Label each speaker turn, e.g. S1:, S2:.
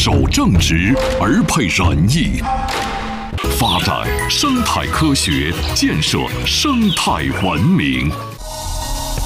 S1: 守正直而配仁义，发展生态科学，建设生态文明。